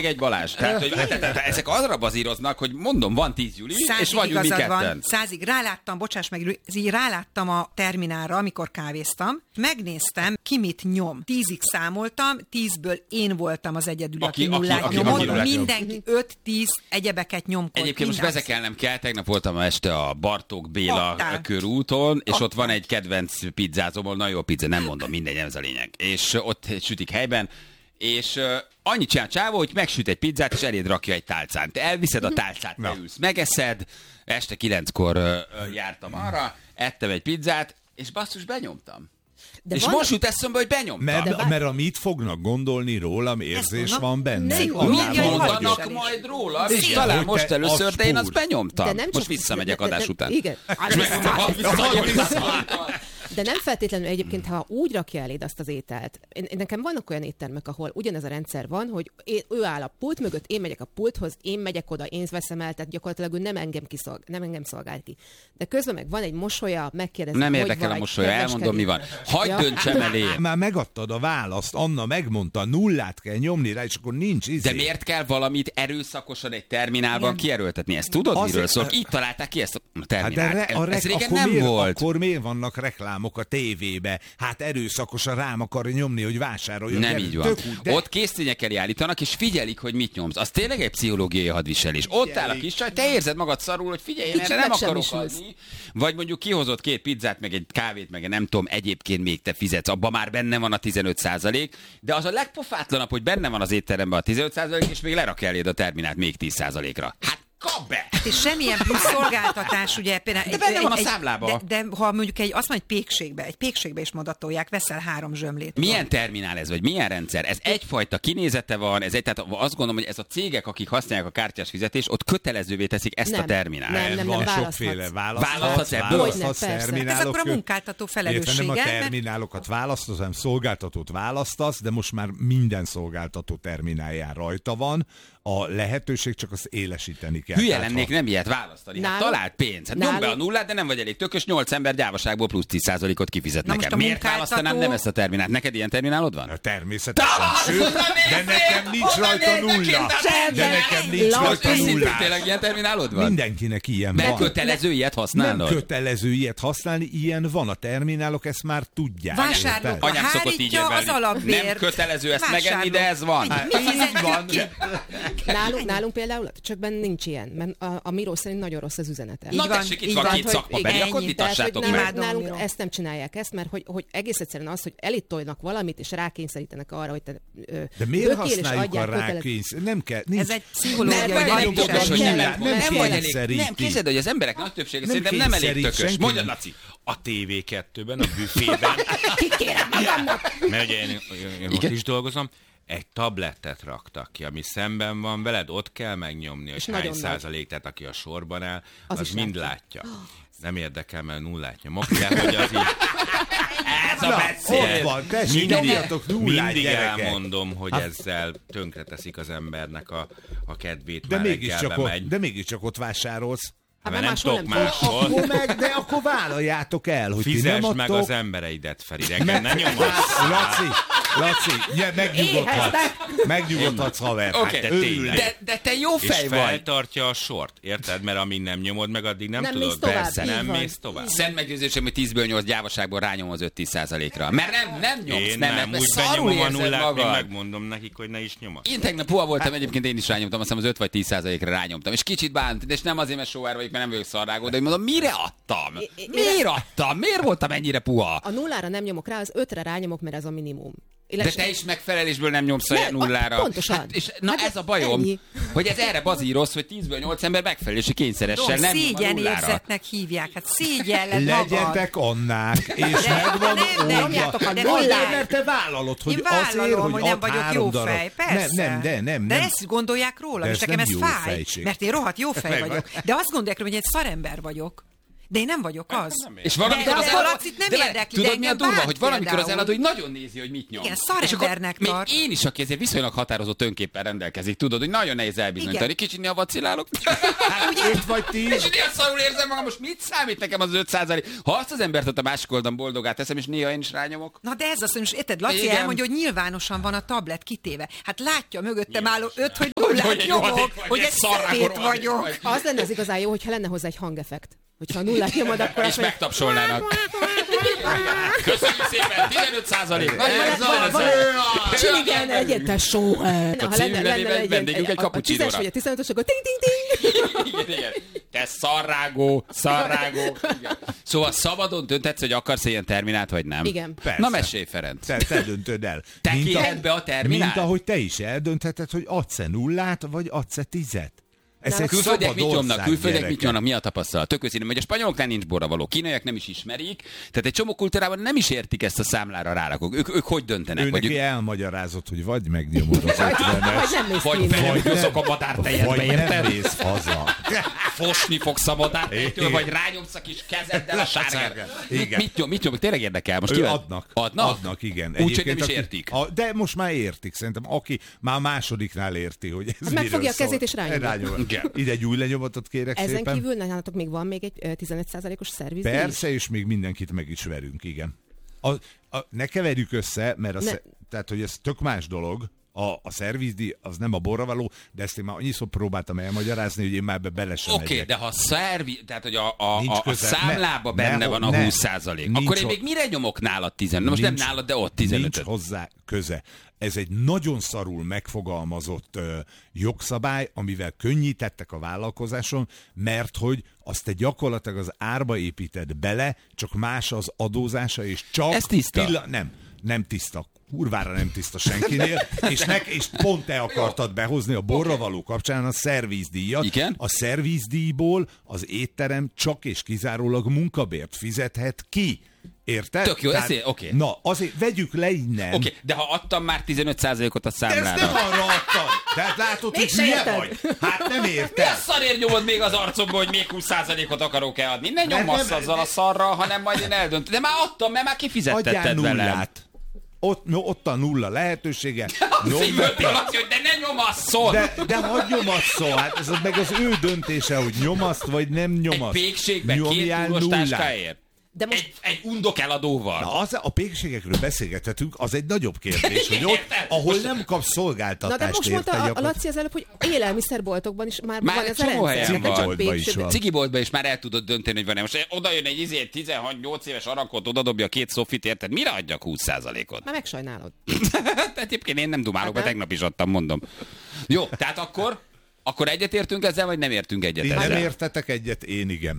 meg egy Balázs. Tehát, hogy ezek arra bazíroznak, hogy mondom, van 10 Juli, és vagyunk mi ketten. 100-ig ráláttam a terminálra, amikor kávéztam, megnéztem, ki mit nyom. 10-ig számoltam, 10-ből én voltam az egyedül, aki nullát nyomott. Mindenki 5-10 egyebeket nyom. Egyébként most vezekelnem kell, tegnap voltam este a Bartók Béla körúton, és ott van egy kedvenc pizzázom, na jó pizza, nem mondom, mindegy, ez a lényeg. És ott sütik helyben, és annyit csinál csávó, hogy megsüt egy pizzát, és eléd rakja egy tálcán. Te elviszed a tálcát, leülsz, megeszed, este 9-kor jártam arra, ettem egy pizzát, és basszus, benyomtam. De és most jut eszembe, hogy benyomtam. Mert amit fognak gondolni rólam, érzés van benne. Mit mondanak majd róla? És talán most először, de én azt benyomtam. Most visszamegyek adás után. Igen. De nem feltétlenül egyébként, ha úgy rakja eléd azt az ételt. Nekem vannak olyan éttermek, ahol ugyanez a rendszer van, hogy ő áll a pult mögött, én megyek a pulthoz, én megyek oda, én veszem el, tehát gyakorlatilag ő nem engem szolgál ki. De közben meg van egy mosolya, megkérdezi, nem érdekel a mosolya, elmondom, mi van. Hagyd döntsem elé. Már megadtad a választ, Anna megmondta, nullát kell nyomni rá, és akkor nincs izé. De miért kell valamit erőszakosan egy terminálban kierőltetni? Ezt tudod, miről szól? Így találták ki ezt a terminált. Ez régen nem volt. Akkor miért vannak reklámok a tévébe? Hát erőszakosan rám akar nyomni, hogy vásároljon. Nem így van. Ott késztények elé állítanak, és figyelik, hogy mit nyomsz. Az tényleg egy pszichológiai hadviselés. Ott áll a kis csaj, te érzed magad szarul, hogy figyelj, én erre nem akarok adni. Vagy mondjuk kihozott 2 pizzát, meg egy kávét, meg nem tudom, egyébként még te fizetsz, abban már benne van a 15%, de az a legpofátlanabb, hogy benne van az étteremben a 15%, és még lerak eléd a terminált még 10%-ra. Hát kap be! És semmilyen plusz szolgáltatás, ugye például... De benne van a számlába. De ha mondjuk egy pékségbe is modatolják, veszel 3 zsömlét. Milyen terminál ez, vagy milyen rendszer? Ez egyfajta kinézete van, tehát azt gondolom, hogy ez a cégek, akik használják a kártyás fizetést, ott kötelezővé teszik ezt a terminált. Nem, van sokféle választhatsz ebből. Ez akkor a munkáltató felelőssége. Nem a terminálokat választasz, hanem szolgáltatót választasz, de most már minden szolgáltató terminálján rajta van. A lehetőség csak azt élesíteni kell. Hülye lennék nem ilyet választani. Hát talált pénzt. Hát nyomd be a nullát, de nem vagy elég tökös, 8 ember gyávaságból plusz 10%-ot kifizet nekem. Miért választanám nem ezt a terminált? Neked ilyen terminálod van? Természetesen. Sőt, de nekem nincs rajta nulla. De nekem nincs rajta nulla. Tényleg ilyen terminálod van? Mindenkinek ilyen van. Nem kötelező ilyet használnod? Nem kötelező ilyet használni, ilyen van. A terminálok ezt már tudják. Vásárlók, anyám szokott így érvelni. Nem kötelező ezt megenni, de ez van. Így van. Nálunk például csak benne nincs ilyen, mert a Miró szerint nagyon rossz az üzenete. Na tessék, itt van 2 szakmabeli, akkor vitassátok meg. Nálunk ezt nem csinálják ezt, mert hogy egész egyszerűen az, hogy elitolnak valamit, és rákényszerítenek arra, hogy te de miért használjuk a rákényszer? Nem kell. Ez egy pszichológiai nem vagy elég. Nem, képzeld, hogy az emberek nagy többsége szerintem nem elég tökös. Mondjad, Laci. A TV2-ben, a büfében. Kikérem magamnak. Mert ugye én ott is dolgozom. Egy tablettet raktak ki, ami szemben van veled, ott kell megnyomni, hogy hány százalék, tehát aki a sorban áll, az mind látja. Nem érdekel, mert nullát nyomok, de hogy az így... Ez a beszél! Mindig elmondom, hogy ezzel tönkreteszik az embernek a kedvét, már reggelbe megy. De mégiscsak ott vásárolsz. Mert nem tudok máshol. De akkor vállaljátok el, hogy fizesd ti nem meg adtok. az embereidet, Feri, reggel ne nyomasz. Laci, megnyugodhatsz, haver. Okay. Hát de tényleg. De te jó fej és vagy. feltartja a sort, érted? Mert amíg nem nyomod meg, addig nem tudod. Persze, nem mész tovább. Szent meggyőződésem, hogy 10-ből 8 gyávaságból rányom az 5-10%-ra. Mert nem nyomsz. Én nem, úgy benyomom a nullát, még megmondom nekik, hogy ne is nyomasz. Én tegnap puha voltam, egyébként én is rányomtam, azt hiszem az 5 vagy 10%-ra rányomtam. És kicsit bánt, és nem azért, mert sóvár vagyok, mert nem vagyok szarrágó, de mondom, mire adtam? Miért adtam? Miért voltam ennyire puha? A nullára nem nyomok rá, az 5-re rányomok, mert ez a minimum. De te is megfelelésből nem nyomsz a nullára. Pontosan. Hát, és ez a bajom, hogy ez erre bazíroz, hogy 10-ből 8 ember megfelelési kényszeressel nem nyom a nullára. Szégyenérzetnek hívják, hát szégyelled magad. Legyetek Annák, és megvan oldva. Mert te vállalod, hogy azért, hogy nem vagyok jó fej. Persze. Nem. De ezt gondolják róla, és nekem ez fáj, mert én rohadt jó fej vagyok. De azt gondolják, hogy egy szarember vagyok. De én nem vagyok az. És valamikor az Lacit nem érdekli, tudod, mi a durva, hogy valamikor az eladó nagyon nézi, hogy mit nyom. Igen, szarembernek tart. Még én is, aki ezért viszonylag határozott önképpen rendelkezik, tudod, hogy nagyon nehéz elbizonyítani. Kicsit néha vacilálok. Hát 5 vagy 10. És néha szarul érzem magam, most mit számít nekem az 5%? Ha azt az embert ott a másik oldalon boldogát teszem, és néha én is rányomok. Na de ez az, hogy most érted, Laci elmondja, hogy nyilvánosan van a tablet kitéve. Hát látja mögöttem álló 5, hogy nullát nyomok, hogy egy szemét vagyok. Az lenne az igazán jó, hogyha lenne hozzá egy hangeffekt. Hogyha a nullát nyomod, akkor... És megtapsolnának. Köszönjük szépen, 15%. Csiligen egyet, só. A című nevében vendégünk egy kapucsinóra. A 10-es vagy a 15-ös, akkor ting-ting-ting. Igen. Te szarrágó. Szóval szabadon dönthetsz, hogy akarsz ilyen terminált, vagy nem? Igen. Persze. Na mesélj, Ferenc. Te döntöd el. Te kérhed be a terminált? Mint ahogy te is eldöntheted, hogy adsz-e nullát, vagy adsz-e 10-et. Ez egy külföldiek szabad mit nyomnak, ország, külföldiek mit gyerekek. nyomnak, mi a tapasztalat? Tök őszintén, hogy a spanyoloknál nincs borravaló, kínaiak nem is ismerik, tehát egy csomó kultúrában nem is értik ezt a számlára rárakok. Ők hogy döntenek? Ő neki elmagyarázott, hogy vagy megnyomod az 50-et, Vagy nem mész ki. vagy a madártejetbe, vagy nem érted? mész haza. Fosni fogsz a madártejettől, vagy rányomsz a kis kezeddel a sárgát. Igen. Mit nyom? Tényleg érdekel most? Adnak, igen. Úgyhogy nem is Egyébként, értik. De most már értik, szerintem. Aki már a másodiknál érti, hogy ez miről megfogja a szól. kezét és rányomja. Igen. Ide egy új lenyomatot kérek Ezen szépen. kívül nálatok még van még egy 15%-os szervizdíj? Persze, és még mindenkit meg is verünk, igen. Ne keverjük össze, mert tehát, hogy ez tök más dolog, a szervizdíj az nem a borravaló, de ezt én már annyiszor próbáltam elmagyarázni, hogy én már ebbe bele sem Oké, megyek. de ha tehát, hogy a számlába benne van a 20%, akkor én még mire nyomok nálad 15? Most nem nálad, de ott 15. Nincs hozzá köze. Ez egy nagyon szarul megfogalmazott jogszabály, amivel könnyítettek a vállalkozáson, mert hogy azt te gyakorlatilag az árba építed bele, csak más az adózása, és csak... Ez tiszta? Nem tiszta. Kurvára nem tiszta senkinél, és pont te akartad behozni a borravaló kapcsán a szervizdíjat. Igen? A szervizdíjból az étterem csak és kizárólag munkabért fizethet ki. Érted? Tök jó, oké. Na, azért vegyük le innen. Oké, de ha adtam már 15%-ot a számlára. Ezt nem arra adtam. Tehát látod, hogy hülye vagy. Hát nem érted. Mi a szarért nyomod még az arcomba, hogy még 20%-ot akarok-e adni? Ne nyomasz azzal a szarral, hanem majd én eldöntöm. De már adtam, mert már kifizettetted velem. Ott a nulla lehetősége. Szívből azt, hogy de ne nyomasszon! De hogy nyomasszon? Hát ez meg az ő döntése, hogy nyomaszt vagy nem nyomaszt. Egy pékségben 2 túros táskáért? De most... egy undok eladóval. Na, a pékségekről beszélgethetünk, az egy nagyobb kérdés, hogy ott, ahol nem kapsz szolgáltatást. Na de most mondta a Laci az előbb, hogy élelmiszerboltokban is már van ez a rendszer. Cigiboltban is van. Cigiboltban is már el tudod dönteni, hogy van-e. Most oda jön egy 16-8 éves arakot, odadobja 2 szofit, érted? Mire adjak 20%-ot? Már megsajnálod. Egyébként én nem dumálok, mert tegnap is adtam, mondom. Jó, tehát akkor egyetértünk ezzel, vagy nem értünk egyet ezzel? Nem értetek egyet, én igen.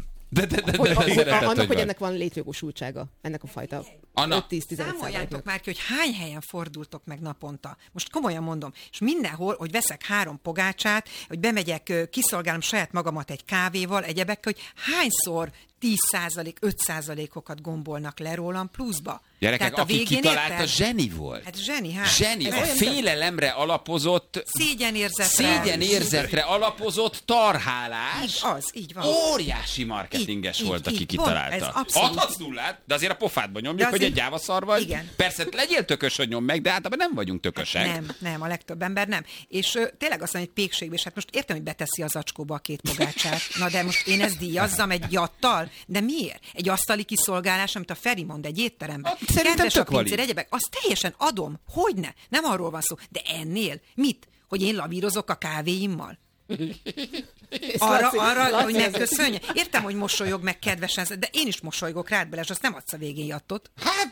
Annak, hogy ennek van létjogosultsága, ennek a fajta 5-10-15%-nak. Számoljátok már ki, hogy hány helyen fordultok meg naponta. Most komolyan mondom, és mindenhol, hogy veszek 3 pogácsát, hogy bemegyek, kiszolgálom saját magamat egy kávéval, egyebekkel, hogy hányszor 10%, 5%-okat gombolnak le rólam pluszba. Gyerekek, tehát a aki végén kitalálta, érted? zseni volt. Hát zseni, hát. Zseni, a félelemre alapozott... Szégyenérzetre alapozott tarhálás. Így van. Óriási marketinges volt, aki kitalálta. Adhatsz nullát, de azért a pofádba nyomjuk, hogy egy gyávaszar vagy. Igen. Persze, legyél tökös, hogy nyom meg, de általában nem vagyunk tökösek. Nem, a legtöbb ember nem. És tényleg azt mondja, hogy pékségbe, és hát most értem, hogy beteszi az acskóba a 2 pogácsát. Na de most én ezt díjazzam egy jattal? De miért? Egy asztali kiszolgálás, amit a Feri mond egy étteremben. Szerintem tök valid. Egyebek, azt teljesen adom. Hogyne? Nem arról van szó. De ennél mit? Hogy én lavírozok a kávéimmal? Arra, hogy megköszönje. Értem, hogy mosolyog meg kedvesen, de én is mosolygok rád bele, és azt nem adsz a végén jattot.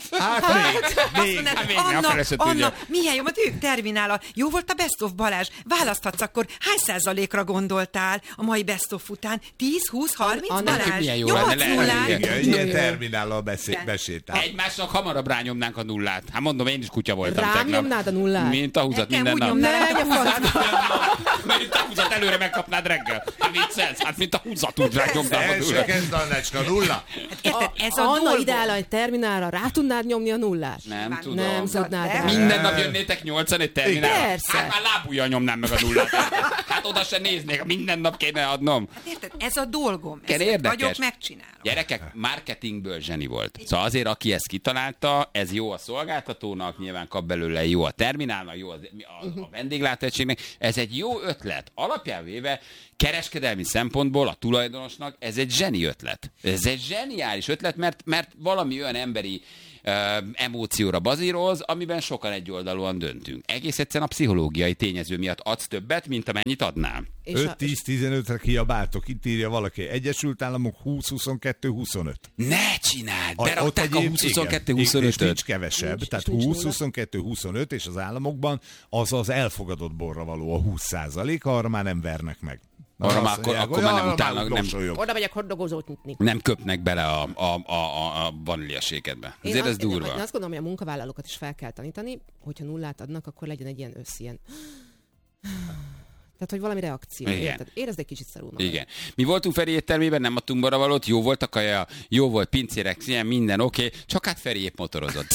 Anna, milyen jó, mert ők terminál. Jó volt a Best of Balázs. Választhatsz akkor, hány százalékra gondoltál a mai Best of után? 10, 20, 30 Balázs? Nyomhatsz nullát? Ilyen terminállal besétál. Egymásnak hamarabb rányomnánk a nullát. Hát mondom, én is kutya voltam tegnap. Rányomnád a nullát? Mint a húzat minden nap. Mint a húzat előre megkapnád reggel. Hát viccelsz? Hát mint a húzat úgy rányomnád a nullát. Első kezd Annecska, nulla. Érted, ez a Anna ideál egy terminálra, rá tudnád nyomni a nullát? Nem tudom. Nem tudnád rá. Minden nap jönnétek 8-an egy terminálra. Persze. Hát már lábujjal nyomnám meg a nullát. Hát Hát oda se néznék, minden nap kéne adnom. Hát érted, ez a dolgom. Érdekes. Vagyok, megcsinálom. Gyerekek, marketingből zseni volt. Szóval azért, aki ezt kitalálta, ez jó a szolgáltatónak, nyilván kap belőle, jó a terminálnak, jó a vendéglátóegységnek. Ez egy jó ötlet. Alapján véve, kereskedelmi szempontból a tulajdonosnak ez egy zseni ötlet. Ez egy zseniális ötlet, mert valami olyan emberi emócióra bazíroz, amiben sokan egyoldalúan döntünk. Egész egyszerűen a pszichológiai tényező miatt adsz többet, mint amennyit adnál. 5-10-15-re kiabáltok, itt írja valaki, Egyesült Államok 20-22-25. Ne csináld! Berakták a 20-22-25-öt. És nincs kevesebb, tehát 20-22-25, és az államokban az elfogadott borra való a 20%, arra már nem vernek meg. Arra már akkor már nem utálnak, nem, oda megyek hotdogozót nyitni. Nem köpnek bele a vaníliasékedbe. Ezért ez durva. Én azt gondolom, hogy a munkavállalókat is fel kell tanítani, hogyha nullát adnak, akkor legyen egy ilyen ilyen. Tehát, hogy valami reakció. Érted? Érezd egy kicsit szarul magad. Igen. Mi voltunk Feri éttermében, nem adtunk borravalót, jó volt a kaja, jó volt pincérek, minden oké, csak hát Feri épp motorozott.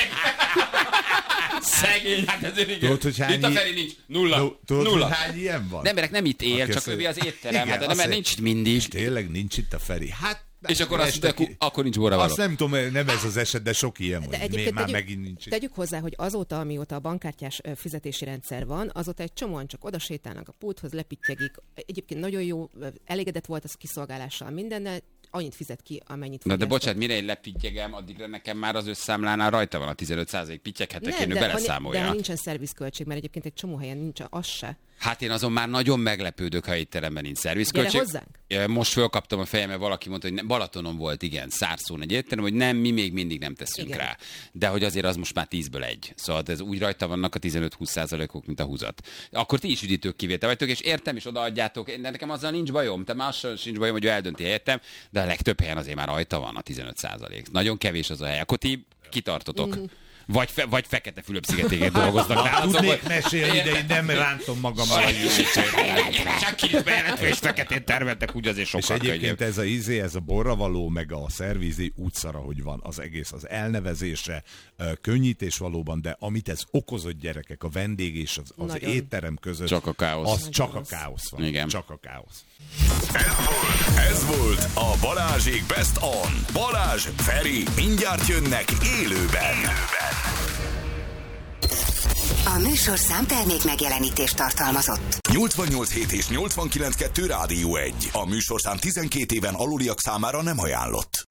Szegény, hát ezért igen. Tudod, hogy itt a Feri nincs. Nulla. Tudod, hogy hány ilyen van? De emberek nem itt él, csak övi az étterem, igen, hát, de nincs itt mindig. Tényleg nincs itt a Feri. Hát, és akkor azt mondja, akkor nincs borravaló. Azt nem tudom, nem ez az eset, de sok ilyen van. Már megint nincs. Tegyük hozzá, hogy azóta, amióta a bankkártyás fizetési rendszer van, azóta egy csomóan csak oda sétálnak a pulthoz, lepittyegik. Egyébként nagyon jó, elégedett volt az kiszolgálással mindennel, annyit fizet ki, amennyit Na de bocsánat, mire én lepittyegem, addigra nekem már az összszámlánál rajta van a 15% pittyeghetek, én beleszámolja. De nincsen szervizköltség, mert egyébként egy csomó helyen nincs az se. Hát én azon már nagyon meglepődök, ha étteremben nincs szervizköltség. Gyere hozzánk. Most fölkaptam a fejembe, valaki mondta, hogy Balatonon volt, igen, Szárszón egy étterem, hogy nem, mi még mindig nem teszünk igen. rá. De hogy azért az most már 10-ből 1. Szóval ez úgy rajta vannak a 15-20%-ok, mint a húzat. Akkor ti is üdítők kivétel vagytok, és értem, és odaadjátok. De nekem azzal nincs bajom, te más sincs bajom, hogy ő eldönti helyettem, de a legtöbb helyen azért már rajta van a 15%. Nagyon kevés az a hely. Akkor ti kitartotok. Vagy Fekete Fülöp-szigetén dolgoznak nálatok. Tudnék mesélni, de én nem rántom magam a csak ki is bejelentve, és feketén termeltek, úgy azért sokkal könnyebb. És egyébként ez a borravaló, meg a szervízi úgy szar, ahogy van az egész, az elnevezése, könnyítés valóban, de amit ez okozott gyerekek, a vendég és az étterem között, csak a káosz. Az csak a káosz van. Igen. Csak a káosz. Ez volt a Balázsék Best On. Balázs, Feri, mindjárt jönnek élőben. A műsorszám termék megjelenítést tartalmazott. 88.7 és 89.2 Rádió 1. A műsorszám 12 éven aluliak számára nem ajánlott.